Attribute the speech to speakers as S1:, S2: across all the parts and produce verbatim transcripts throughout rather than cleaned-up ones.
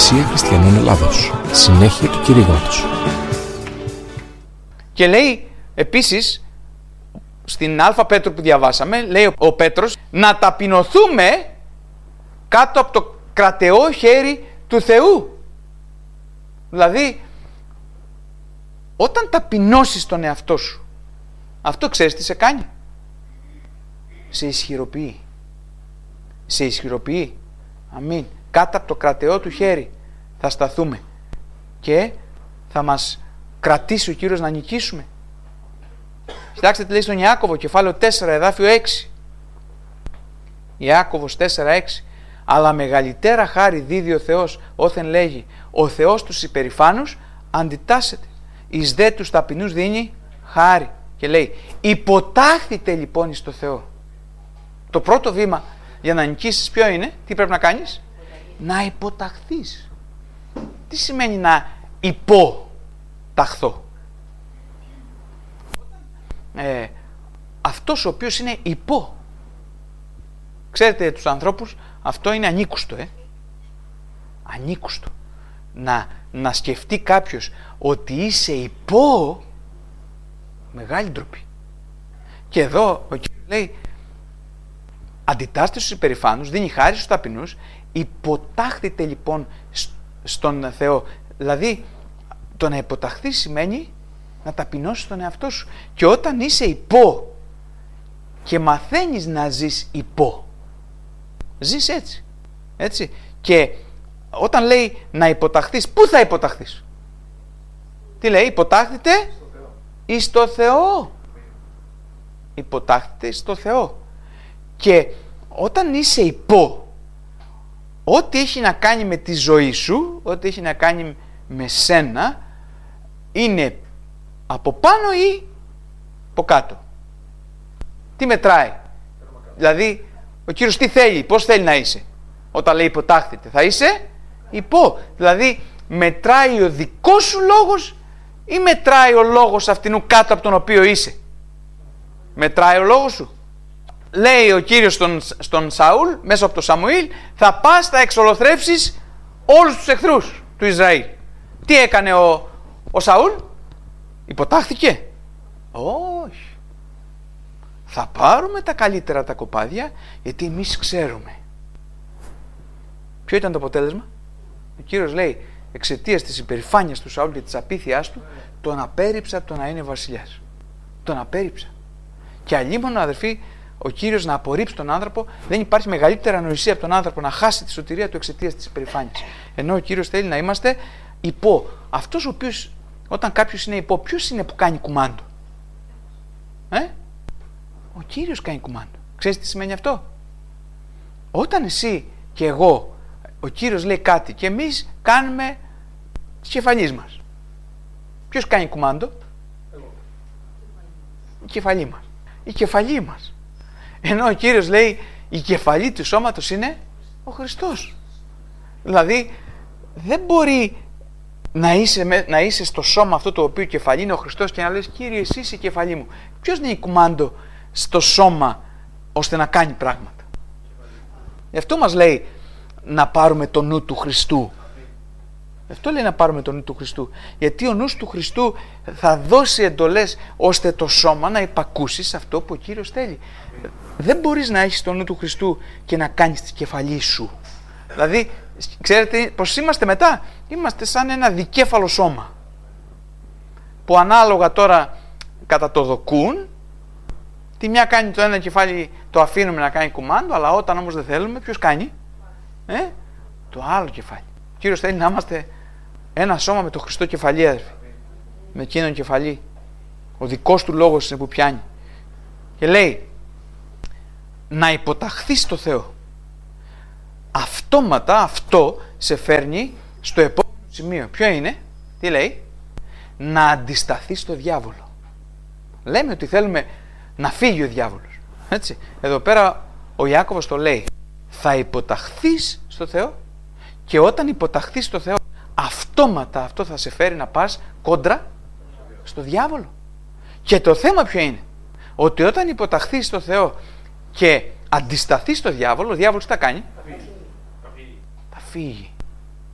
S1: Εκκλησία Χριστιανών Ελλάδος. Συνέχεια του κηρύγματος.
S2: Και λέει επίσης, στην Α Πέτρο που διαβάσαμε, λέει ο Πέτρος, να ταπεινωθούμε κάτω από το κρατεό χέρι του Θεού. Δηλαδή, όταν ταπεινώσεις τον εαυτό σου, αυτό ξέρεις τι σε κάνει? Σε ισχυροποιεί. Σε ισχυροποιεί. Αμήν. Κάτω από το κρατεό του χέρι θα σταθούμε και θα μας κρατήσει ο Κύριος να νικήσουμε. Κοιτάξτε τι λέει στον Ιάκωβο, κεφάλαιο τέσσερα, εδάφιο έξι. Ιάκωβος τέσσερα έξι. Αλλά μεγαλύτερα χάρη δίδει ο Θεός, όθεν λέγει, ο Θεός τους υπερηφάνους αντιτάσσεται, εις δε τους ταπεινούς δίνει χάρη. Και λέει, υποτάχθητε λοιπόν εις το Θεό. Το πρώτο βήμα για να νικήσεις ποιο είναι? Τι πρέπει να κάνεις? Να υποταχθείς. Τι σημαίνει να υποταχθώ? Ε, αυτός ο οποίος είναι υπό. Ξέρετε τους ανθρώπους, αυτό είναι ανήκουστο, ε. Ανήκουστο. Να, να σκεφτεί κάποιος ότι είσαι υπό, μεγάλη ντροπή. Και εδώ ο Κύριος λέει, αντιτάσσεται στους υπερηφάνους, δίνει χάρη στους ταπεινούς, υποτάχθητε λοιπόν στον Θεό. Δηλαδή, το να υποταχθεί σημαίνει να ταπεινώσεις τον εαυτό σου. Και όταν είσαι υπό και μαθαίνεις να ζεις υπό, ζεις έτσι. Έτσι. Και όταν λέει να υποταχθείς, πού θα υποταχθείς? Τι λέει? Υποτάχθητε εις το Θεό. Υποτάχθητε εις το Θεό. Και όταν είσαι υπό, ό,τι έχει να κάνει με τη ζωή σου, ό,τι έχει να κάνει με σένα, είναι από πάνω ή από κάτω? Τι μετράει? Δηλαδή, ο Κύριος τι θέλει, πώς θέλει να είσαι? Όταν λέει υποτάχθητε, θα είσαι υπό. Δηλαδή, μετράει ο δικός σου λόγος ή μετράει ο λόγος αυτινού κάτω από τον οποίο είσαι? Μετράει ο λόγος σου. Λέει ο Κύριος στον, στον Σαούλ, μέσα από το Σαμουήλ, θα πας, θα εξολοθρεύσεις όλους τους εχθρούς του Ισραήλ. Τι έκανε ο, ο Σαούλ? Υποτάχθηκε? Όχι. Θα πάρουμε τα καλύτερα τα κοπάδια, γιατί εμείς ξέρουμε. Ποιο ήταν το αποτέλεσμα? Ο Κύριος λέει, εξαιτίας της υπερηφάνειας του Σαούλ και της απίθειάς του, τον απέρριψα το να είναι βασιλιάς. Τον απέρριψα. Και αλλήμον, αδερφοί, ο Κύριος να απορρίψει τον άνθρωπο, δεν υπάρχει μεγαλύτερη ανοησία από τον άνθρωπο να χάσει τη σωτηρία του εξαιτίας της υπερηφάνειας. Ενώ ο Κύριος θέλει να είμαστε υπό. Αυτός ο οποίος, όταν κάποιος είναι υπό, ποιος είναι που κάνει κουμάντο? Ε? Ο Κύριος κάνει κουμάντο. Ξέρεις τι σημαίνει αυτό? Όταν εσύ και εγώ, ο Κύριος λέει κάτι και εμείς κάνουμε τις κεφαλής μας, ποιος κάνει κουμάντο? Η κεφαλή μας. Η κεφαλή μας. Ενώ ο Κύριος λέει η κεφαλή του σώματος είναι ο Χριστός. Δηλαδή δεν μπορεί να είσαι, να είσαι στο σώμα αυτό το οποίο κεφαλή είναι ο Χριστός και να λες, Κύριε, εσύ είσαι η κεφαλή μου. Ποιος είναι η κουμάντο στο σώμα ώστε να κάνει πράγματα? Γι' αυτό μας λέει να πάρουμε το νου του Χριστού. Γι' αυτό λέει να πάρουμε το νου του Χριστού. Γιατί ο νους του Χριστού θα δώσει εντολές ώστε το σώμα να υπακούσει σε αυτό που ο Κύριος θέλει. Δεν μπορείς να έχεις το νου του Χριστού και να κάνεις τη κεφαλή σου. Δηλαδή, ξέρετε πως είμαστε μετά? Είμαστε σαν ένα δικέφαλο σώμα που ανάλογα τώρα κατά το δοκούν, τη μια κάνει το ένα κεφάλι, το αφήνουμε να κάνει κουμάντο, αλλά όταν όμως δεν θέλουμε, ποιος κάνει? Ε? Το άλλο κεφάλι. Ο Κύριος θέλει να είμαστε ένα σώμα με το Χριστό κεφαλή, αδερφοί. Με εκείνον κεφαλή. Ο δικός του λόγος είναι που πιάνει. Και λέει να υποταχθείς στο Θεό. Αυτόματα αυτό σε φέρνει στο επόμενο σημείο. Ποιο είναι? Τι λέει? Να αντισταθείς στο διάβολο. Λέμε ότι θέλουμε να φύγει ο διάβολος. Έτσι. Εδώ πέρα ο Ιάκωβος το λέει. Θα υποταχθείς στο Θεό και όταν υποταχθείς στο Θεό, αυτόματα αυτό θα σε φέρει να πας κόντρα στο διάβολο. Και το θέμα ποιο είναι? Ότι όταν υποταχθείς στο Θεό και αντισταθείς στο διάβολο, ο διάβολος τι θα κάνει? Θα φύγει. Θα φύγει.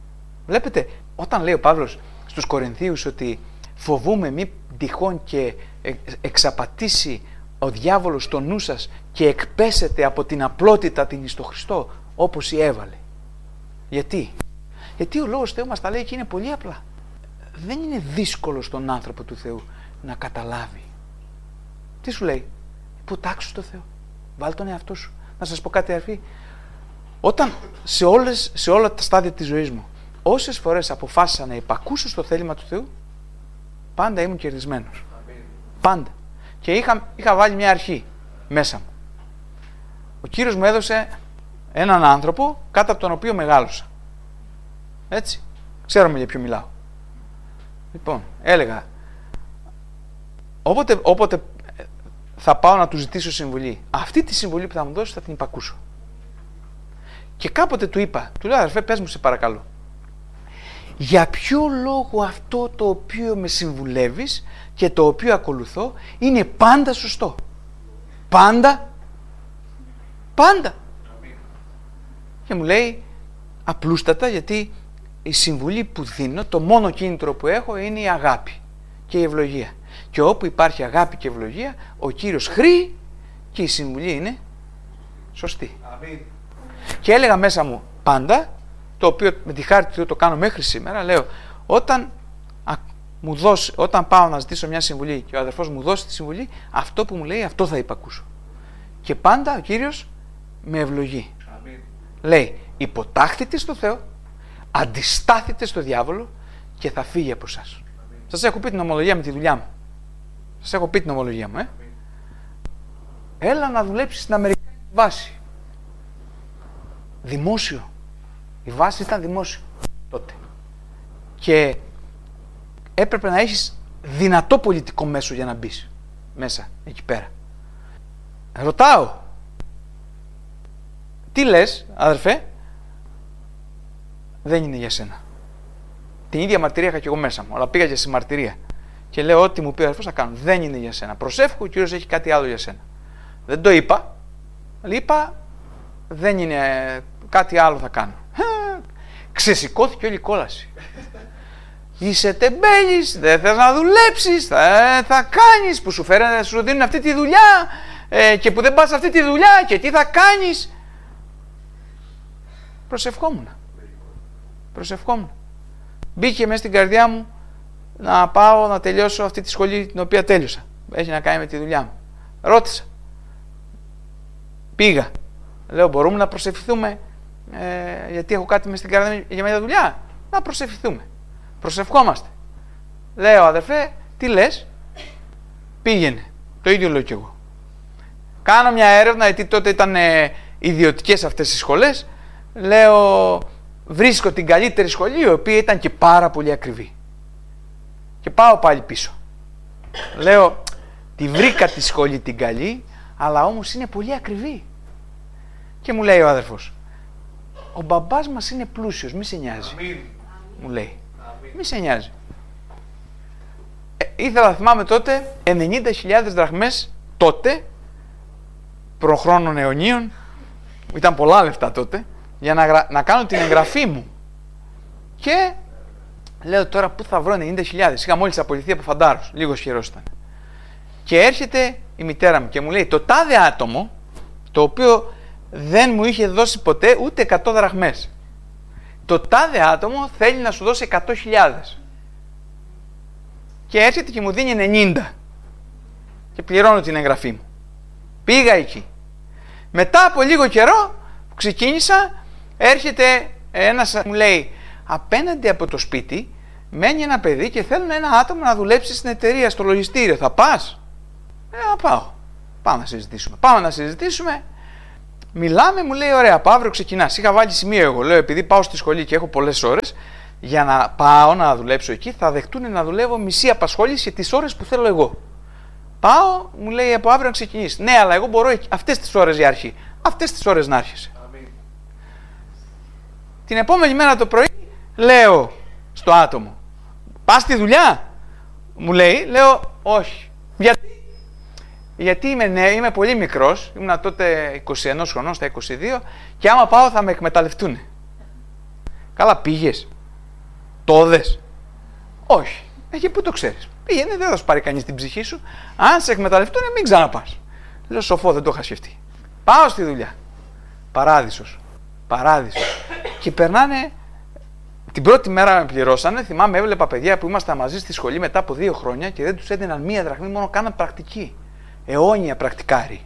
S2: Βλέπετε, όταν λέει ο Παύλος στους Κορινθίους ότι φοβούμε μη τυχόν και εξαπατήσει ο διάβολος το νου σας και εκπέσετε από την απλότητα την εις το Χριστό, όπως η έβαλε. Γιατί? Γιατί ο Λόγος Θεού μας τα λέει και είναι πολύ απλά. Δεν είναι δύσκολο στον άνθρωπο του Θεού να καταλάβει. Τι σου λέει? Υποτάξου το Θεό. Βάλ τον εαυτό σου. Να σας πω κάτι, αδερφοί. Όταν σε, όλες, σε όλα τα στάδια της ζωής μου, όσες φορές αποφάσισα να υπακούσω στο θέλημα του Θεού, πάντα ήμουν κερδισμένος. Πάντα. Και είχα, είχα βάλει μια αρχή μέσα μου. Ο Κύριος μου έδωσε έναν άνθρωπο κάτω από τον οποίο μεγάλωσα. Έτσι. Ξέρουμε για ποιο μιλάω. Λοιπόν, έλεγα, όποτε, όποτε θα πάω να του ζητήσω συμβουλή, αυτή τη συμβουλή που θα μου δώσει θα την υπακούσω. Και κάποτε του είπα, του λέω, αδερφέ, πες μου σε παρακαλώ, για ποιο λόγο αυτό το οποίο με συμβουλεύεις και το οποίο ακολουθώ είναι πάντα σωστό? Πάντα. Πάντα. Και μου λέει, απλούστατα, γιατί η συμβουλή που δίνω, το μόνο κίνητρο που έχω είναι η αγάπη και η ευλογία. Και όπου υπάρχει αγάπη και ευλογία, ο Κύριος χρεί και η συμβουλή είναι σωστή. Αμήν. Και έλεγα μέσα μου πάντα, το οποίο με τη χάρη του το κάνω μέχρι σήμερα, λέω, όταν, α, μου δώσει, όταν πάω να ζητήσω μια συμβουλή και ο αδερφός μου δώσει τη συμβουλή, αυτό που μου λέει, αυτό θα υπακούσω. Και πάντα ο Κύριος με ευλογεί. Αμήν. Λέει, υποτάχθητε στο Θεό, αντιστάθητε στο διάβολο και θα φύγει από εσάς. Σας έχω πει την ομολογία με τη δουλειά μου. Σας έχω πει την ομολογία μου, ε. Έλα να δουλέψεις στην Αμερικάνικη βάση. Δημόσιο. Η βάση ήταν δημόσιο τότε. Και έπρεπε να έχεις δυνατό πολιτικό μέσο για να μπεις μέσα, εκεί πέρα. Ρωτάω, τι λες, αδερφέ? Δεν είναι για σένα. Την ίδια μαρτυρία είχα και εγώ μέσα μου, αλλά πήγα για συμμαρτυρία. Και λέω, ό,τι μου πει ο αδερφός θα κάνω. Δεν είναι για σένα. Προσεύχω, ο Κύριος έχει κάτι άλλο για σένα. Δεν το είπα, αλλά είπα, δεν είναι, κάτι άλλο θα κάνω. Ξεσηκώθηκε όλη η κόλαση. Είσαι τεμπέλης, δεν θες να δουλέψεις, θα, θα κάνεις, που σου φέρανε, σου δίνουν αυτή τη δουλειά ε, και που δεν πας αυτή τη δουλειά και τι θα κάνεις. Προσευχόμουν. Προσευχόμουν. Μπήκε μέσα στην καρδιά μου να πάω να τελειώσω αυτή τη σχολή την οποία τέλειωσα. Έχει να κάνει με τη δουλειά μου. Ρώτησα. Πήγα. Λέω, μπορούμε να προσευχηθούμε ε, γιατί έχω κάτι μέσα στην καρδιά μου για μια δουλειά? Να προσευχηθούμε. Προσευχόμαστε. Λέω, αδερφέ, τι λες? Πήγαινε. Το ίδιο λέω κι εγώ. Κάνω μια έρευνα, γιατί τότε ήταν ε, ιδιωτικές αυτές οι σχολές. Λέω, βρίσκω την καλύτερη σχολή, η οποία ήταν και πάρα πολύ ακριβή. Και πάω πάλι πίσω. Λέω, τη βρήκα τη σχολή την καλή, αλλά όμως είναι πολύ ακριβή. Και μου λέει ο αδερφός, ο μπαμπάς μας είναι πλούσιος, μη σε νοιάζει. Αμήν. Μου λέει, Αμήν. Μη σε νοιάζει. Ε, ήθελα να θυμάμαι τότε ενενήντα χιλιάδες δραχμές τότε, προχρόνων αιωνίων, ήταν πολλά λεφτά τότε, για να, να κάνω την εγγραφή μου. Και λέω, τώρα πού θα βρω ενενήντα χιλιάδες? Είχα μόλις απολυθεί από φαντάρος, λίγος καιρός ήταν. Και έρχεται η μητέρα μου και μου λέει, το τάδε άτομο, το οποίο δεν μου είχε δώσει ποτέ ούτε εκατό δραχμές, το τάδε άτομο θέλει να σου δώσει εκατό χιλιάδες. Και έρχεται και μου δίνει ενενήντα. Και πληρώνω την εγγραφή μου. Πήγα εκεί. Μετά από λίγο καιρό που ξεκίνησα, έρχεται ένας, μου λέει, απέναντι από το σπίτι μένει ένα παιδί και θέλουν ένα άτομο να δουλέψει στην εταιρεία, στο λογιστήριο. Θα πας? Ε, θα πάω. Πάμε να συζητήσουμε. Πάμε να συζητήσουμε. Μιλάμε, μου λέει, ωραία, από αύριο ξεκινάς. Είχα βάλει σημείο εγώ. Λέω, επειδή πάω στη σχολή και έχω πολλές ώρες, για να πάω να δουλέψω εκεί, θα δεχτούν να δουλεύω μισή απασχόληση για τις ώρες που θέλω εγώ. Πάω, μου λέει, από αύριο να ξεκινήσεις. Ναι, αλλά εγώ μπορώ αυτές τις ώρες για αρχή. Αυτές τις ώρες να άρχισε. Αμήν. Την επόμενη μέρα το πρωί, λέω στο άτομο, πας στη δουλειά? Μου λέει, λέω, όχι. Γιατί? Γιατί είμαι νέο, είμαι πολύ μικρός, ήμουν τότε είκοσι ένα χρονών, στα είκοσι δύο, και άμα πάω θα με εκμεταλλευτούν. Καλά, πήγες? Το δες? Όχι. Ε, και πού το ξέρεις? Πήγαινε, δεν θα σου πάρει κανείς την ψυχή σου. Αν σε εκμεταλλευτούν, μην ξαναπάς. Λέω, σοφό, δεν το είχα σκεφτεί. Πάω στη δουλειά. Παράδεισος. Παράδεισος. Και περνάνε. Την πρώτη μέρα με πληρώσανε. Θυμάμαι, έβλεπα παιδιά που ήμασταν μαζί στη σχολή μετά από δύο χρόνια και δεν τους έδιναν μία δραχμή, μόνο κάναν πρακτική. Αιώνια πρακτικάρι.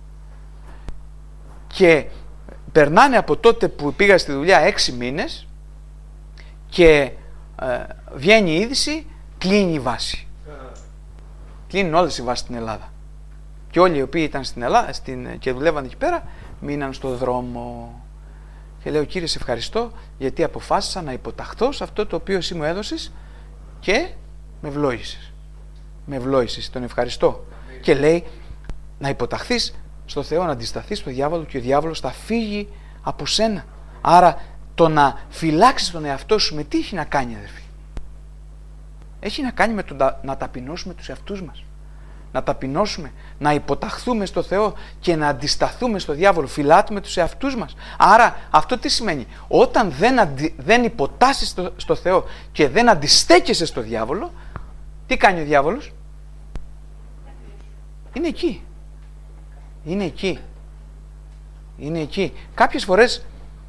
S2: Και περνάνε από τότε που πήγα στη δουλειά έξι μήνες και ε, βγαίνει η είδηση, κλείνει η βάση. Κλείνουν όλες οι βάσεις στην Ελλάδα. Και όλοι οι οποίοι ήταν στην Ελλάδα στην, και δουλεύαν εκεί πέρα, μείναν στο δρόμο. Και λέω, Κύριε, σε ευχαριστώ γιατί αποφάσισα να υποταχθώ σε αυτό το οποίο εσύ μου έδωσες και με ευλόγησες. Με ευλόγησες, τον ευχαριστώ. Mm. Και λέει, να υποταχθείς στο Θεό, να αντισταθείς στο διάβολο και ο διάβολος θα φύγει από σένα. Άρα το να φυλάξεις τον εαυτό σου με τι έχει να κάνει, αδερφοί? Έχει να κάνει με το να, να ταπεινώσουμε τους εαυτούς μας. Να ταπεινώσουμε, να υποταχθούμε στο Θεό και να αντισταθούμε στο διάβολο. Φυλάτουμε τους εαυτούς μας. Άρα αυτό τι σημαίνει? Όταν δεν, αντι, δεν υποτάσσεις στο, στο Θεό και δεν αντιστέκεσαι στο διάβολο, τι κάνει ο διάβολος? Είναι εκεί. Είναι εκεί. Είναι εκεί. Κάποιες φορές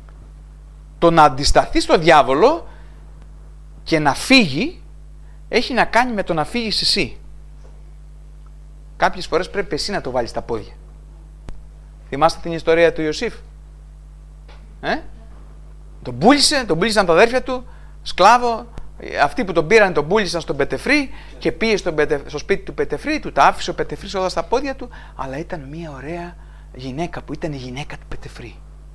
S2: το να αντισταθεί στο διάβολο και να φύγει έχει να κάνει με το να φύγεις εσύ. Κάποιες φορές πρέπει εσύ να το βάλεις στα πόδια. Θυμάστε την ιστορία του Ιωσήφ? Ε? Τον πούλησε, τον πούλησαν τα αδέρφια του, σκλάβο. Αυτοί που τον πήραν τον πούλησαν στον Πετεφρή και πήγε στον Πετε... στο σπίτι του Πετεφρή, του τα άφησε ο Πετεφρής όλα στα πόδια του, αλλά ήταν μια ωραία γυναίκα που ήταν η γυναίκα του Πετεφρή.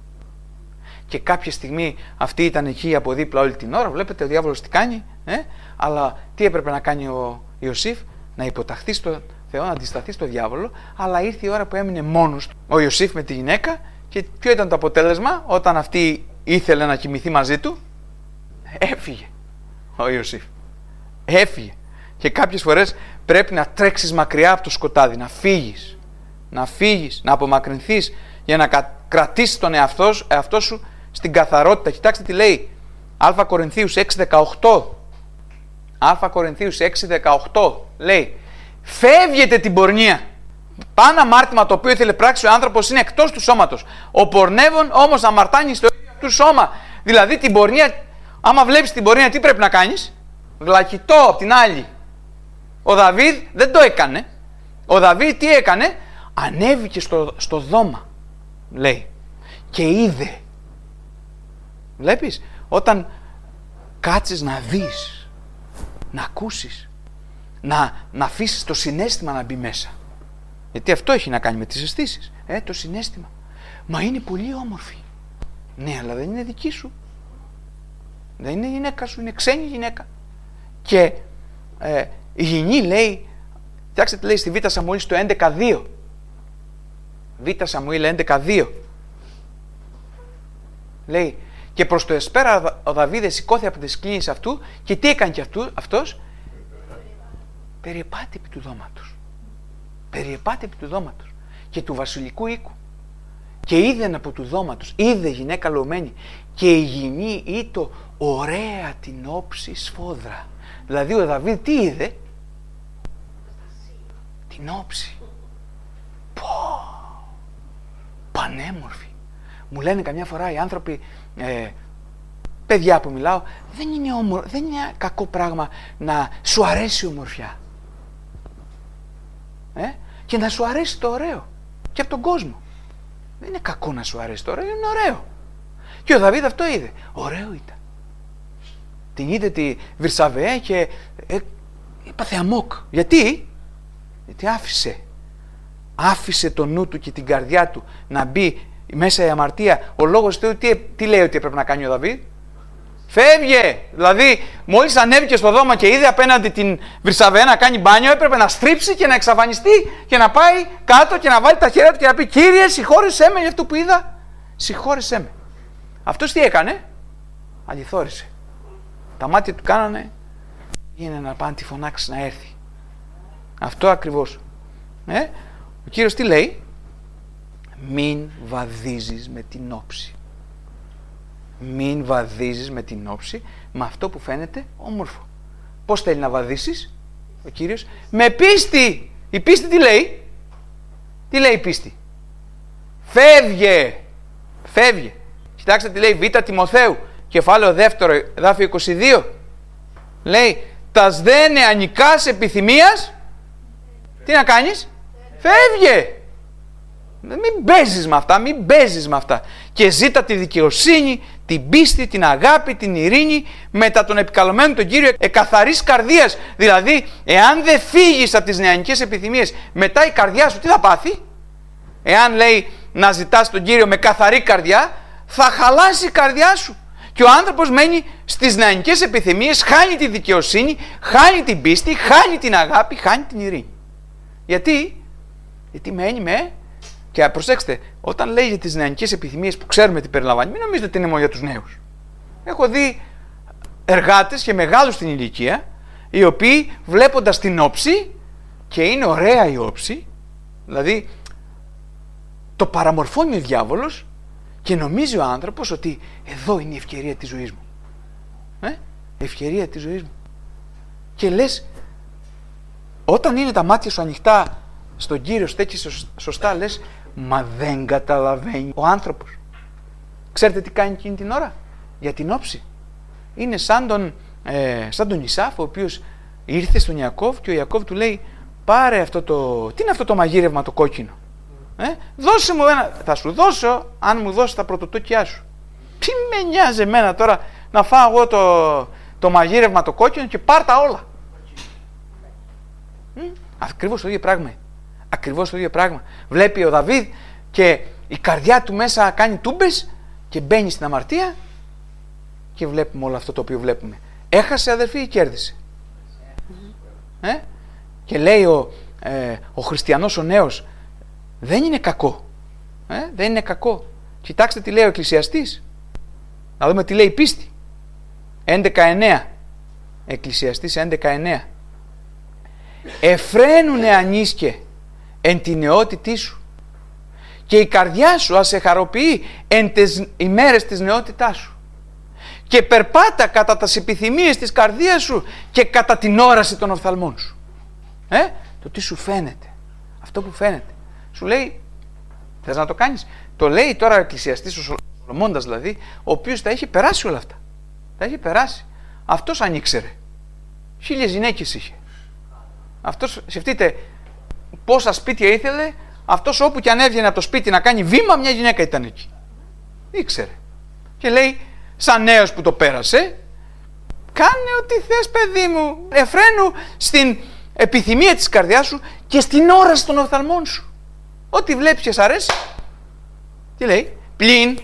S2: Και κάποια στιγμή αυτή ήταν εκεί από δίπλα όλη την ώρα, βλέπετε ο διάβολος τι κάνει, ε? Αλλά τι έπρεπε να κάνει ο Ιωσήφ? Να υποταχθεί στο Θεό, να αντισταθεί στο διάβολο, αλλά ήρθε η ώρα που έμεινε μόνος του ο Ιωσήφ με τη γυναίκα και ποιο ήταν το αποτέλεσμα όταν αυτή ήθελε να κοιμηθεί μαζί του? Έφυγε ο Ιωσήφ. Έφυγε. Και κάποιες φορές πρέπει να τρέξεις μακριά από το σκοτάδι, να φύγεις, να φύγεις, να απομακρυνθείς για να κρατήσεις τον εαυτό, εαυτό σου στην καθαρότητα. Κοιτάξτε τι λέει Α Κορινθίους έξι δεκαοκτώ. Α Κορινθίους έξι δεκαοκτώ λέει, φεύγετε την πορνεία. Πάνω αμάρτημα το οποίο ήθελε πράξει ο άνθρωπος είναι εκτός του σώματος. Ο πορνεύων όμως αμαρτάνει στο ίδιο του σώμα. Δηλαδή την πορνεία, άμα βλέπεις την πορνεία, τι πρέπει να κάνεις? Γλακητό απ' την άλλη. Ο Δαβίδ δεν το έκανε. Ο Δαβίδ τι έκανε? Ανέβηκε στο, στο δώμα, λέει, και είδε. Βλέπεις, όταν κάτσεις να δεις, να ακούσεις, να, να αφήσεις το συναίσθημα να μπει μέσα. Γιατί αυτό έχει να κάνει με τις αισθήσεις. Ε, το συναίσθημα. Μα είναι πολύ όμορφη. Ναι, αλλά δεν είναι δική σου. Δεν είναι γυναίκα σου, είναι ξένη γυναίκα. Και ε, η γυνή λέει, κοιτάξτε τι λέει στη Β' Σαμουήλ στο έντεκα δύο. Β' Σαμουήλ έντεκα δύο. Λέει, και προς το εσπέρα ο Δαβίδ σηκώθηκε από τις κλίνες αυτού και τι έκανε και αυτού, αυτός? Περιεπάτη επί του δώματος. Περιεπάτη επί του δώματος και του βασιλικού οίκου. Και είδε από του δώματος, είδε γυναίκα λωμένη και η γυνή ήτο ωραία την όψη σφόδρα. Δηλαδή ο Δαβίδ τι είδε? Την όψη. Πω, πανέμορφη. Μου λένε καμιά φορά οι άνθρωποι, ε, παιδιά που μιλάω, δεν είναι, ομορ... δεν είναι κακό πράγμα να σου αρέσει η ομορφιά. Ε? Και να σου αρέσει το ωραίο. Και από τον κόσμο. Δεν είναι κακό να σου αρέσει το ωραίο, είναι ωραίο. Και ο Δαβίδ αυτό είδε. Ωραίο ήταν. Την είδε τη Βυρσαβέα και ε, έπαθε αμόκ. Γιατί? Γιατί άφησε. Άφησε το νου του και την καρδιά του να μπει μέσα η αμαρτία. Ο λόγος του τι, τι λέει ότι έπρεπε να κάνει ο Δαβίδ? Φεύγε! Δηλαδή, μόλις ανέβηκε στο δώμα και είδε απέναντι την Βυρσαβέα να κάνει μπάνιο, έπρεπε να στρίψει και να εξαφανιστεί και να πάει κάτω και να βάλει τα χέρια του και να πει, Κύριε, συγχώρεσέ με για αυτό που είδα. Συγχώρεσέ με. Αυτός τι έκανε? Αληθόρισε. Τα μάτια του κάνανε, είναι να πάνε τη φωνάξει να έρθει. Αυτό ακριβώς. Ε? Ο Κύριος τι λέει? Μην βαδίζεις με την όψη. Μην βαδίζεις με την όψη, με αυτό που φαίνεται όμορφο. Πώς θέλει να βαδίσεις ο Κύριος? Με πίστη. Η πίστη τι λέει? Τι λέει η πίστη? Φεύγε. Φεύγε. Κοιτάξτε τι λέει Β' Τιμοθέου, κεφάλαιο δεύτερο, εδάφιο είκοσι δύο. Λέει, τας δε νεανικάς επιθυμίας, τι να κάνεις? Φεύγε. Μην παίζεις με αυτά, μην παίζεις με αυτά. Και ζήτα τη δικαιοσύνη, την πίστη, την αγάπη, την ειρήνη, μετά τον επικαλωμένο τον Κύριο εκαθαρής καρδίας. Δηλαδή, εάν δεν φύγεις από τις νεανικές επιθυμίες, μετά η καρδιά σου τι θα πάθει? Εάν λέει να ζητάς τον Κύριο με καθαρή καρδιά, θα χαλάσει η καρδιά σου. Και ο άνθρωπος μένει στις νεανικές επιθυμίες, χάνει τη δικαιοσύνη, χάνει την πίστη, χάνει την αγάπη, χάνει την ειρήνη. Γιατί? Γιατί μένει με... Και προσέξτε, όταν λέει για τις νεανικές επιθυμίες που ξέρουμε τι περιλαμβάνει, μην νομίζετε ότι είναι μόνο για τους νέους. Έχω δει εργάτες και μεγάλους στην ηλικία, οι οποίοι βλέποντας την όψη, και είναι ωραία η όψη, δηλαδή το παραμορφώνει ο διάβολος και νομίζει ο άνθρωπος ότι εδώ είναι η ευκαιρία της ζωής μου. Ε? Η ευκαιρία της ζωής μου. Και λες, όταν είναι τα μάτια σου ανοιχτά στον Κύριο, στέκεις σωστά, λες, μα δεν καταλαβαίνει ο άνθρωπος. Ξέρετε τι κάνει εκείνη την ώρα? Για την όψη. Είναι σαν τον, ε, σαν τον Ισάφ, ο οποίος ήρθε στον Ιακώβ και ο Ιακώβ του λέει, πάρε αυτό το... Τι είναι αυτό το μαγείρευμα το κόκκινο? Ε? Δώσε μου ένα... Θα σου δώσω αν μου δώσεις τα πρωτοτόκια σου. Τι με νοιάζει εμένα τώρα να φάω εγώ το, το μαγείρευμα το κόκκινο και πάρ' τα όλα. Mm? Ακριβώς το ίδιο πράγμα. Ακριβώς το ίδιο πράγμα. Βλέπει ο Δαβίδ και η καρδιά του μέσα κάνει τούμπες και μπαίνει στην αμαρτία και βλέπουμε όλο αυτό το οποίο βλέπουμε. Έχασε αδερφή ή κέρδισε? Mm-hmm. Ε? Και λέει ο, ε, ο χριστιανός ο νέος, δεν είναι κακό. Ε? Δεν είναι κακό. Κοιτάξτε τι λέει ο Εκκλησιαστής. Να δούμε τι λέει η πίστη. έντεκα εννέα. Εκκλησιαστής έντεκα εννέα. Εφραίνουνε ανίσκε εν τη νεότητή σου και η καρδιά σου ας σε χαροποιεί εν τις ημέρες της νεότητάς σου και περπάτα κατά τας επιθυμίες της καρδίας σου και κατά την όραση των οφθαλμών σου. Ε? Το τι σου φαίνεται, αυτό που φαίνεται. Σου λέει, θες να το κάνεις? Το λέει τώρα ο εκκλησιαστής, ο Σολομώντας δηλαδή, ο οποίος τα έχει περάσει όλα αυτά. Τα έχει περάσει. Αυτός αν ήξερε, χίλιες γυναίκες είχε. Αυτός, σκεφτείτε πόσα σπίτια ήθελε, αυτός όπου και αν έβγαινε από το σπίτι να κάνει βήμα, μια γυναίκα ήταν εκεί. Ήξερε. Και λέει, σαν νέος που το πέρασε, κάνε ό,τι θες παιδί μου, εφραίνου στην επιθυμία της καρδιάς σου και στην όραση των οφθαλμών σου. Ό,τι βλέπεις και σ' αρέσει. Τι λέει? Πλην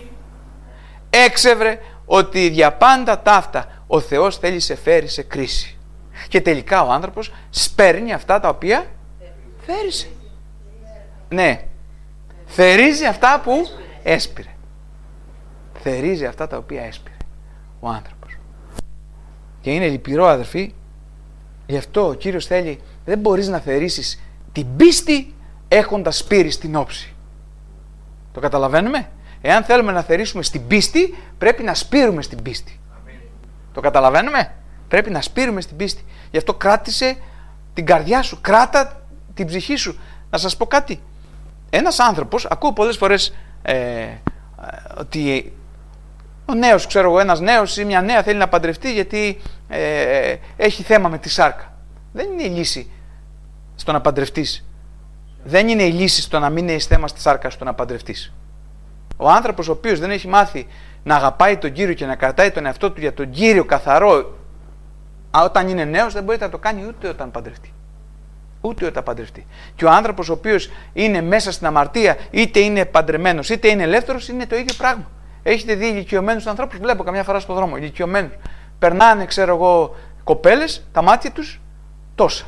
S2: έξευρε ότι για πάντα ταύτα ο Θεός θέλει σε φέρει σε κρίση. Και τελικά ο άνθρωπος σπέρνει αυτά τα οποία θέρισε. Ναι. Θερίζει αυτά που έσπηρε. Θερίζει αυτά τα οποία έσπηρε ο άνθρωπος. Και είναι λυπηρό αδερφοί. Γι' αυτό ο Κύριος θέλει, δεν μπορείς να θερήσεις την πίστη έχοντας σπείρει στην όψη. Το καταλαβαίνουμε? Εάν θέλουμε να θερήσουμε στην πίστη, πρέπει να σπείρουμε στην πίστη. Αμήν. Το καταλαβαίνουμε? Πρέπει να σπείρουμε στην πίστη. Γι' αυτό κράτησε την καρδιά σου, κράτα την ψυχή σου. Να σας πω κάτι. Ένας άνθρωπος, ακούω πολλές φορές ε, ε, ότι ο νέος, ξέρω εγώ, ένας νέος ή μια νέα θέλει να παντρευτεί γιατί ε, έχει θέμα με τη σάρκα. Δεν είναι η λύση στο να παντρευτείς. Δεν είναι η λύση στο να μην έχεις θέμα στη σάρκα στο να παντρευτείς. Ο άνθρωπος ο οποίος δεν έχει μάθει να αγαπάει τον Κύριο και να κρατάει τον εαυτό του για τον Κύριο καθαρό, όταν είναι νέος δεν μπορεί να το κάνει ούτε όταν παντρευτεί. Ούτε όταν παντρευτεί. Και ο άνθρωπος ο οποίος είναι μέσα στην αμαρτία, είτε είναι παντρεμένος είτε είναι ελεύθερος, είναι το ίδιο πράγμα. Έχετε δει ηλικιωμένους ανθρώπους, βλέπω καμιά φορά στον δρόμο, ηλικιωμένους. Περνάνε, ξέρω εγώ, κοπέλες, τα μάτια τους τόσα.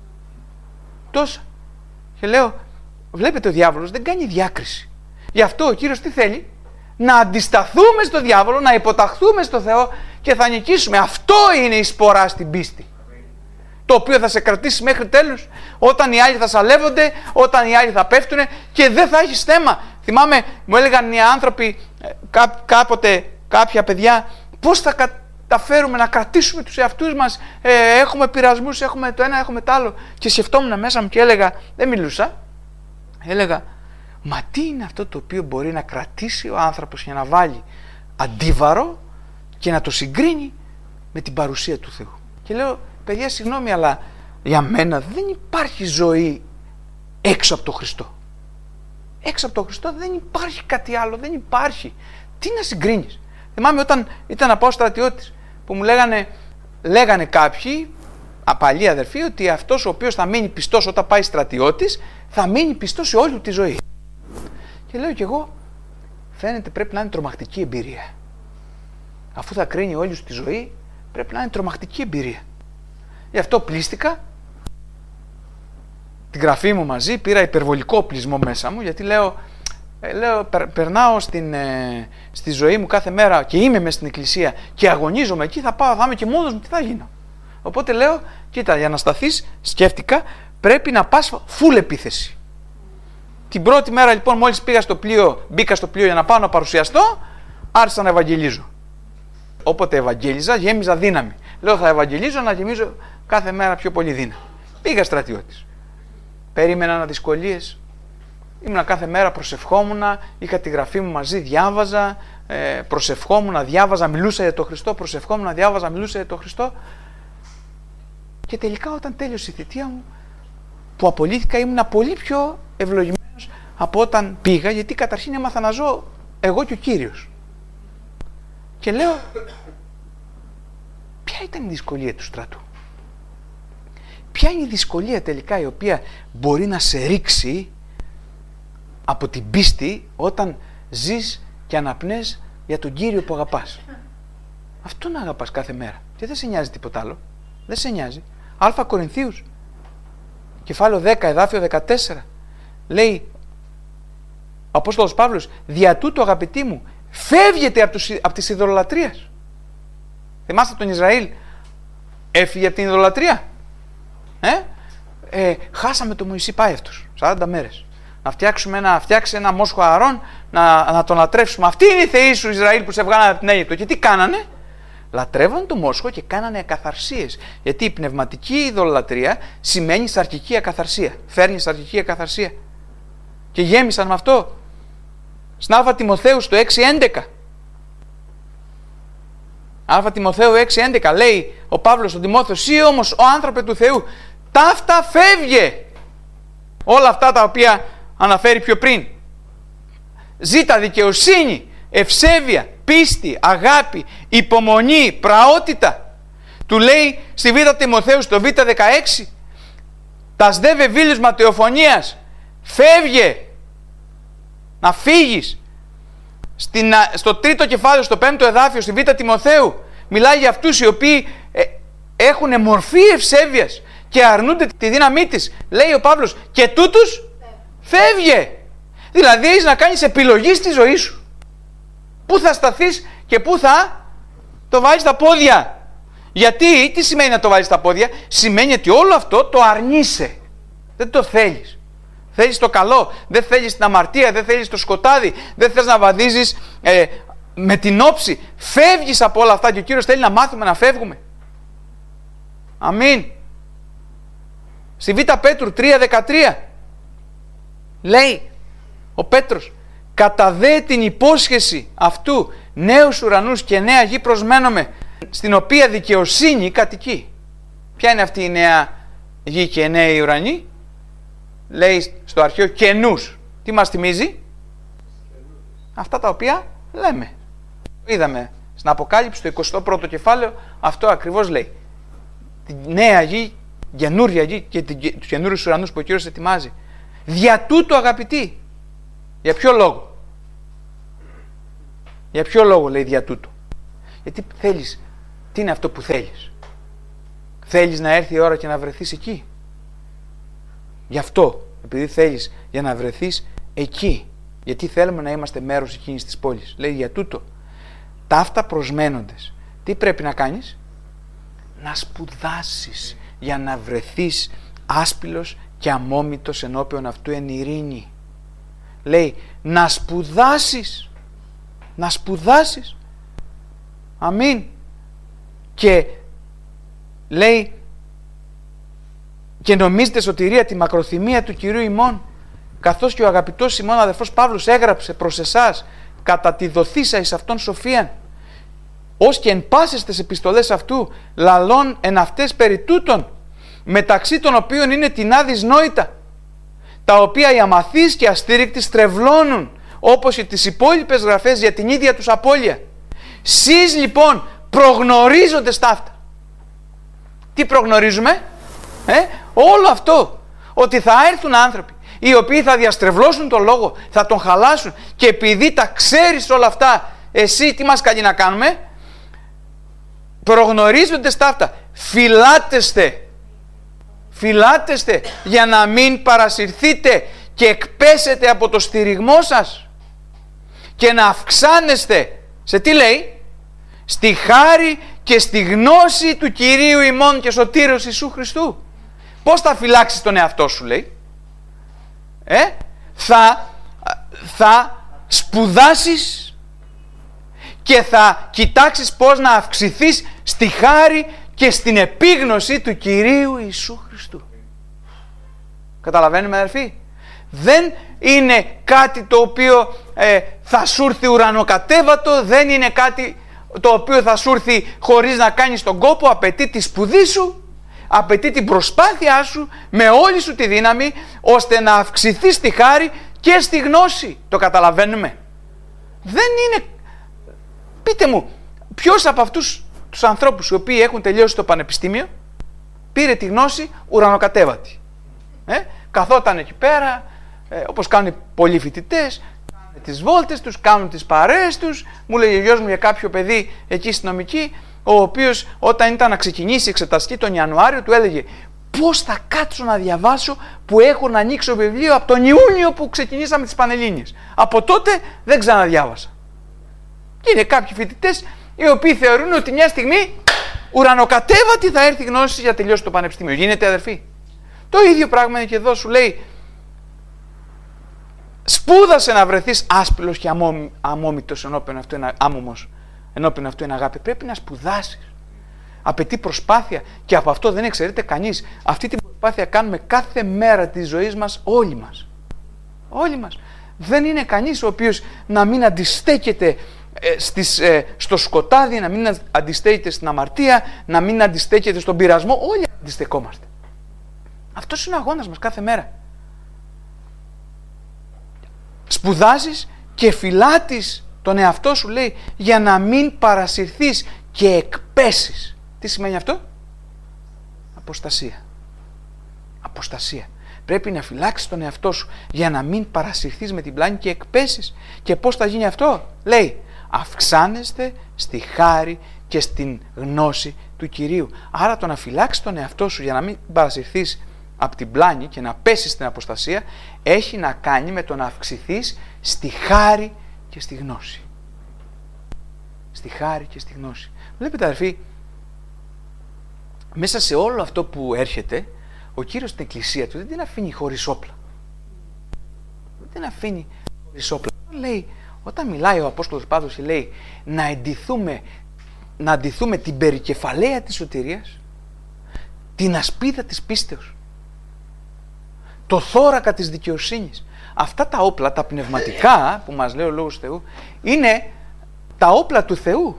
S2: Τόσα. Και λέω, βλέπετε ο διάβολος δεν κάνει διάκριση. Γι' αυτό ο Κύριος τι θέλει? Να αντισταθούμε στο διάβολο, να υποταχθούμε στο Θεό και θα νικήσουμε. Αυτό είναι η σπορά στην πίστη. Το οποίο θα σε κρατήσει μέχρι τέλους, όταν οι άλλοι θα σαλεύονται, όταν οι άλλοι θα πέφτουν και δεν θα έχεις θέμα. Θυμάμαι, μου έλεγαν οι άνθρωποι κά, κάποτε κάποια παιδιά, πώς θα καταφέρουμε να κρατήσουμε τους εαυτούς μας, ε, έχουμε πειρασμούς, έχουμε το ένα, έχουμε το άλλο. Και σκεφτόμουν μέσα μου και έλεγα, δεν μιλούσα, έλεγα, μα τι είναι αυτό το οποίο μπορεί να κρατήσει ο άνθρωπος για να βάλει αντίβαρο και να το συγκρίνει με την παρουσία του Θεού. Και λέω, παιδιά, συγγνώμη, αλλά για μένα δεν υπάρχει ζωή έξω από τον Χριστό. Έξω από τον Χριστό δεν υπάρχει κάτι άλλο, δεν υπάρχει. Τι να συγκρίνεις. Θυμάμαι όταν ήταν να πάω στρατιώτης, που μου λέγανε, λέγανε κάποιοι, απαλοί αδερφοί, ότι αυτός ο οποίος θα μείνει πιστός όταν πάει στρατιώτης, θα μείνει πιστός σε όλη του τη ζωή. Και λέω κι εγώ, φαίνεται πρέπει να είναι τρομακτική εμπειρία. Αφού θα κρίνει όλη σου τη ζωή, πρέπει να είναι τρομακτική εμπειρία. Γι' αυτό πλήστηκα, την γραφή μου μαζί, πήρα υπερβολικό οπλισμό μέσα μου, γιατί λέω, ε, λέω περ, περνάω στην, ε, στη ζωή μου κάθε μέρα και είμαι μες στην εκκλησία και αγωνίζομαι εκεί, θα πάω, θα είμαι και μόνος μου, τι θα γίνω. Οπότε λέω, κοίτα, για να σταθείς, σκέφτηκα, πρέπει να πας full επίθεση. Την πρώτη μέρα λοιπόν, μόλις πήγα στο πλοίο, μπήκα στο πλοίο για να πάω να παρουσιαστώ, άρχισα να ευαγγελίζω. Όποτε ευαγγέλιζα, γέμιζα δύναμη. Λέω, θα ευαγγελίζω να γεμίζω κάθε μέρα πιο πολύ δύναμη. Πήγα στρατιώτης. Περίμενα δυσκολίες. Ήμουνα κάθε μέρα, προσευχόμουν, είχα τη γραφή μου μαζί, διάβαζα, ε, προσευχόμουν, διάβαζα, μιλούσα για τον Χριστό, προσευχόμουν, διάβαζα, μιλούσα για τον Χριστό. Και τελικά όταν τέλειωσε η θητεία μου, που απολύθηκα, ήμουν πολύ πιο ευλογημένος από όταν πήγα, γιατί καταρχήν έμαθα να ζω εγώ και ο Κύριος. Και λέω, ποια ήταν η δυσκολία του στρατού. Ποια είναι η δυσκολία τελικά η οποία μπορεί να σε ρίξει από την πίστη όταν ζεις και αναπνέεις για τον Κύριο που αγαπάς. Αυτό να αγαπάς κάθε μέρα. Και δεν σε νοιάζει τίποτα άλλο. Δεν σε νοιάζει. Α Κορινθίους, κεφάλαιο δέκα, εδάφιο δεκατέσσερα. Λέει ο Απόστολος Παύλος, δια τούτου αγαπητοί μου, φεύγετε από, τους, από τις ειδωλολατρίες. Θυμάστε τον Ισραήλ, έφυγε από την ειδωλατρία. Ε? Ε, χάσαμε τον Μωυσή πάευτος, σαράντα μέρες. Να φτιάξουμε ένα, φτιάξει ένα μόσχο Ααρών, να, να τον λατρεύσουμε. Αυτοί είναι οι θεοί σου Ισραήλ που σε βγάλανε από την Αίγυπτο. Και τι κάνανε? Λατρεύαν το μόσχο και κάνανε ακαθαρσίες. Γιατί η πνευματική ειδωλολατρία σημαίνει σαρκική ακαθαρσία. Φέρνει σαρκική ακαθαρσία. Και γέμισαν με αυτό. Στην Α Τιμοθέου στο έξι έντεκα. Α Τιμοθέου έξι έντεκα λέει ο Παύλος στον Τιμόθεο, εσύ όμως ο άνθρωπε του Θεού, ταύτα φεύγε. Όλα αυτά τα οποία αναφέρει πιο πριν. Ζήτα δικαιοσύνη, ευσέβεια, πίστη, αγάπη, υπομονή, πραότητα. Του λέει στη Β Τιμοθέου στο Β δεκαέξι, τας δε βεβήλους ματαιοφωνίας, φεύγε, να φύγεις. Στην, στο τρίτο κεφάλαιο, στο πέμπτο εδάφιο, στη Β Τιμοθέου, μιλάει για αυτούς οι οποίοι ε, έχουν μορφή ευσέβειας και αρνούνται τη δύναμή της. Λέει ο Παύλος, και τούτους φεύγε. Δηλαδή έχεις να κάνεις επιλογή στη ζωή σου. Πού θα σταθείς και πού θα το βάλεις στα πόδια. Γιατί, τι σημαίνει να το βάλεις στα πόδια? Σημαίνει ότι όλο αυτό το αρνείσαι. Δεν το θέλεις. Θέλεις το καλό, δεν θέλεις την αμαρτία, δεν θέλεις το σκοτάδι, δεν θες να βαδίζεις ε, με την όψη. Φεύγεις από όλα αυτά και ο Κύριος θέλει να μάθουμε να φεύγουμε. Αμήν. Στη Β Πέτρου τρία δεκατρία λέει ο Πέτρος, κατά δε την υπόσχεση αυτού νέους ουρανούς και νέα γη προσμένουμε, στην οποία δικαιοσύνη κατοικεί. Ποια είναι αυτή η νέα γη και νέοι ουρανοί? Λέει στο αρχαίο καινούς. Τι μας θυμίζει? Αυτά τα οποία λέμε. Είδαμε στην Αποκάλυψη το εικοστό πρώτο κεφάλαιο, αυτό ακριβώς λέει. Τη νέα γη, καινούρια γη και τους καινούριους ουρανούς που ο Κύριος ετοιμάζει. Δια τούτου αγαπητοί. Για ποιο λόγο? Για ποιο λόγο λέει δια τούτου? Γιατί θέλεις, τι είναι αυτό που θέλεις? Θέλεις να έρθει η ώρα και να βρεθείς εκεί. Γι' αυτό, επειδή θέλεις για να βρεθείς εκεί, γιατί θέλουμε να είμαστε μέρος εκείνης της πόλης. Λέει για τούτο, ταύτα προσμένοντες. Τι πρέπει να κάνεις? Να σπουδάσεις για να βρεθείς άσπυλος και αμόμητος ενώπιον αυτού εν ειρήνη. Λέει να σπουδάσεις, να σπουδάσεις. Αμήν. Και λέει, και νομίζετε σωτηρία τη μακροθυμία του Κυρίου ημών, καθώς και ο αγαπητός Σιμών αδερφός Παύλος έγραψε προς εσάς κατά τη δοθήσα εις αυτόν σοφίαν, ως και εν πάσες τες επιστολές αυτού λαλών εν αυτές περί τούτων, μεταξύ των οποίων είναι τεινά δυσνόητα, τα οποία οι αμαθείς και αστήρικτοι στρεβλώνουν, όπως και τις υπόλοιπες γραφές για την ίδια τους απώλεια. Σεις λοιπόν προγνωρίζοντες ταύτα. Τι προγνωρίζουμε? Ε? Όλο αυτό, ότι θα έρθουν άνθρωποι οι οποίοι θα διαστρεβλώσουν τον λόγο, θα τον χαλάσουν, και επειδή τα ξέρεις όλα αυτά, εσύ τι μας καλεί να κάνουμε? Προγνωρίζοντες ταύτα, φυλάτεστε, φυλάτεστε για να μην παρασυρθείτε και εκπέσετε από το στηριγμό σας και να αυξάνεστε σε τι λέει? Στη χάρη και στη γνώση του Κυρίου ημών και Σωτήρος Ιησού Χριστού. Πώς θα φυλάξεις τον εαυτό σου, λέει? Ε? Θα, θα σπουδάσεις και θα κοιτάξεις πώς να αυξηθείς στη χάρη και στην επίγνωση του Κυρίου Ιησού Χριστού. Καταλαβαίνουμε, αδερφοί? Δεν είναι κάτι το οποίο ε, θα σου έρθει ουρανοκατέβατο, δεν είναι κάτι το οποίο θα σου έρθει χωρίς να κάνεις τον κόπο. Απαιτεί τη σπουδή σου, απαιτεί την προσπάθειά σου με όλη σου τη δύναμη, ώστε να αυξηθεί στη χάρη και στη γνώση. Το καταλαβαίνουμε? Δεν είναι... Πείτε μου, ποιος από αυτούς τους ανθρώπους οι οποίοι έχουν τελειώσει το πανεπιστήμιο πήρε τη γνώση ουρανοκατέβατη? Ε? Καθόταν εκεί πέρα, ε, όπως κάνουν πολλοί φοιτητές, κάνουν τις βόλτες τους, κάνουν τις παρέες τους. Μου λέει ο γιος μου για κάποιο παιδί εκεί στη νομική, ο οποίος όταν ήταν να ξεκινήσει η εξεταστική τον Ιανουάριο, του έλεγε, πώς θα κάτσω να διαβάσω που έχω να ανοίξω βιβλίο από τον Ιούνιο που ξεκινήσαμε τις Πανελλήνιες. Από τότε δεν ξαναδιάβασα. Και είναι κάποιοι φοιτητές οι οποίοι θεωρούν ότι μια στιγμή ουρανοκατέβατη θα έρθει γνώση για να τελειώσει το πανεπιστήμιο. Γίνεται, αδερφοί? Το ίδιο πράγμα είναι και εδώ. Σου λέει, σπούδασε να βρεθείς άσπυλος και αμόμητος ενώπιον αυτού είναι άμωμος, ενώπιον αυτού είναι αγάπη. Πρέπει να σπουδάσεις. Απαιτεί προσπάθεια και από αυτό δεν εξαιρείται κανείς. Αυτή την προσπάθεια κάνουμε κάθε μέρα της ζωής μας όλοι μας. Όλοι μας. Δεν είναι κανείς ο οποίος να μην αντιστέκεται ε, στις, ε, στο σκοτάδι, να μην αντιστέκεται στην αμαρτία, να μην αντιστέκεται στον πειρασμό. Όλοι αντιστεκόμαστε. Αυτός είναι ο αγώνας μας κάθε μέρα. Σπουδάζεις και φυλάτεις τον εαυτό σου, λέει, για να μην παρασυρθείς και εκπέσεις. Τι σημαίνει αυτό? Αποστασία. Αποστασία. Πρέπει να φυλάξεις τον εαυτό σου για να μην παρασυρθείς με την πλάνη και εκπέσεις. Και πώς θα γίνει αυτό? Λέει, αυξάνεστε στη χάρη και στην γνώση του Κυρίου. Άρα το να φυλάξεις τον εαυτό σου για να μην παρασυρθείς από την πλάνη και να πέσεις στην αποστασία έχει να κάνει με το να αυξηθείς στη χάρη και στη γνώση. Στη χάρη και στη γνώση. Βλέπετε, αδερφοί, μέσα σε όλο αυτό που έρχεται, ο Κύριος στην εκκλησία του δεν την αφήνει χωρίς όπλα. Δεν την αφήνει χωρίς όπλα. Λέει, όταν μιλάει ο Απόστολος Παύλος, λέει να εντυθούμε, να αντιθούμε την περικεφαλαία της σωτηρίας, την ασπίδα της πίστεως, το θώρακα της δικαιοσύνης. Αυτά τα όπλα, τα πνευματικά που μας λέει ο Λόγος Θεού, είναι τα όπλα του Θεού.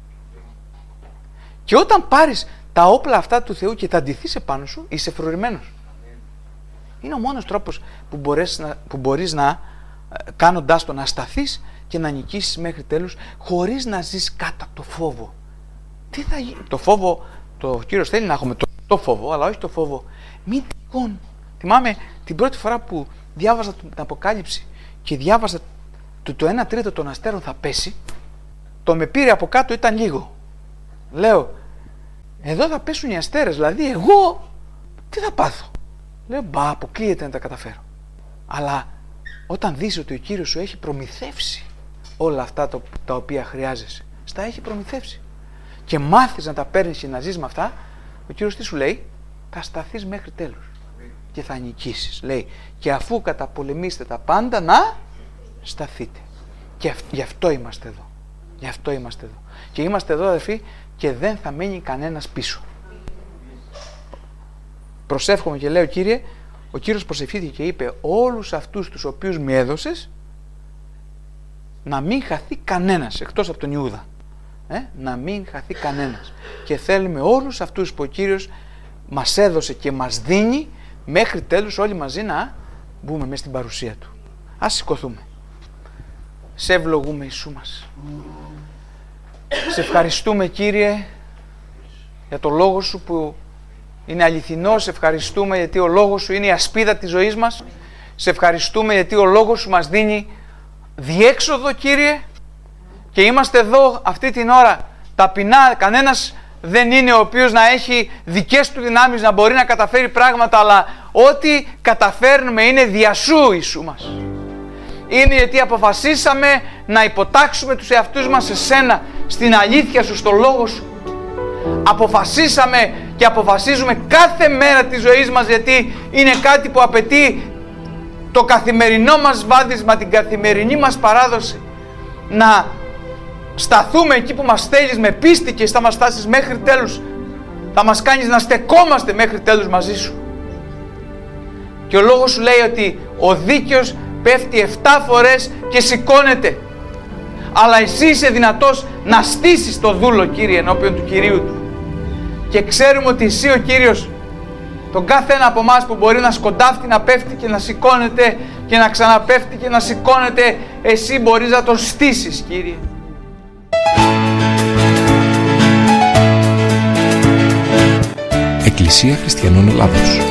S2: Και όταν πάρεις τα όπλα αυτά του Θεού και τα αντιθείς επάνω σου, είσαι φρουρημένος. Είναι ο μόνος τρόπος που, μπορείς να, που μπορείς να, κάνοντάς το, να σταθείς και να νικήσεις μέχρι τέλους, χωρίς να ζεις κάτω από το φόβο. Τι θα γίνει? Το φόβο, το Κύριος θέλει να έχουμε το, το φόβο, αλλά όχι το φόβο μην τυχόν. Θυμάμαι την πρώτη φορά που διάβαζα την Αποκάλυψη και διάβαζα το, το ένα τρίτο των αστέρων θα πέσει, το με πήρε από κάτω, ήταν λίγο. Λέω, εδώ θα πέσουν οι αστέρες, δηλαδή εγώ τι θα πάθω? Λέω, μπα, αποκλείεται να τα καταφέρω. Αλλά όταν δεις ότι ο Κύριος σου έχει προμηθεύσει όλα αυτά το, τα οποία χρειάζεσαι, στα έχει προμηθεύσει, και μάθεις να τα παίρνεις και να ζεις με αυτά, ο Κύριος τι σου λέει? Θα σταθείς μέχρι τέλους και θα νικήσεις. Λέει, και αφού καταπολεμήσετε τα πάντα, να σταθείτε. Και γι' αυτό είμαστε εδώ. Γι' αυτό είμαστε εδώ. Και είμαστε εδώ, αδελφοί, και δεν θα μείνει κανένας πίσω. Προσεύχομαι και λέω, Κύριε, ο Κύριος προσευχήθηκε και είπε όλους αυτούς τους οποίους με έδωσες, να μην χαθεί κανένας εκτός από τον Ιούδα. Ε? Να μην χαθεί κανένας. Και θέλουμε όλους αυτούς που ο Κύριος μας έδωσε και μας δίνει, μέχρι τέλους όλοι μαζί να μπούμε μέσα στην παρουσία Του. Ας σηκωθούμε. Σε ευλογούμε, Ιησού μας. Σε ευχαριστούμε, Κύριε, για το Λόγο Σου που είναι αληθινός. Σε ευχαριστούμε γιατί ο Λόγος Σου είναι η ασπίδα της ζωής μας. Σε ευχαριστούμε γιατί ο Λόγος Σου μας δίνει διέξοδο, Κύριε, και είμαστε εδώ αυτή την ώρα ταπεινά. Κανένας δεν είναι ο οποίος να έχει δικές του δυνάμεις να μπορεί να καταφέρει πράγματα, αλλά ό,τι καταφέρνουμε είναι δια Σου, Ιησού μας. Είναι γιατί αποφασίσαμε να υποτάξουμε τους εαυτούς μας σε Σένα, στην αλήθεια Σου, στο Λόγο Σου. Αποφασίσαμε και αποφασίζουμε κάθε μέρα της ζωής μας, γιατί είναι κάτι που απαιτεί το καθημερινό μας βάδισμα, την καθημερινή μας παράδοση, να σταθούμε εκεί που μας θέλεις με πίστη και θα μας στάσεις μέχρι τέλους. Θα μας κάνεις να στεκόμαστε μέχρι τέλους μαζί Σου. Και ο Λόγος Σου λέει ότι ο δίκαιος πέφτει εφτά φορές και σηκώνεται. Αλλά εσύ είσαι δυνατός να στήσεις το δούλο, Κύριε, ενώπιον του Κυρίου Του. Και ξέρουμε ότι εσύ ο Κύριος, τον κάθε ένα από εμάς που μπορεί να σκοντάφτει, να πέφτει και να σηκώνεται και να ξαναπέφτει και να σηκώνεται, εσύ μπορείς να τον στήσεις, Κύριε.
S1: Εκκλησία Χριστιανών Ελλάδος.